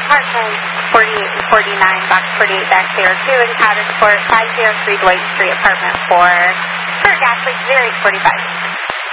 apartments, 48 and 49, box 48 back there, 2 in Cottage Court, 503 Dwight Street, apartment 4. For gas, like 045.